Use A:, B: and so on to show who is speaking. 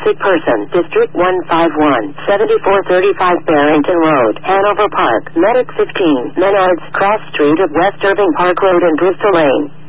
A: Sick person, District 151, 7435 Barrington Road, Hanover Park, Medic 15, Menards, Cross Street of West Irving Park Road and Bristol Lane.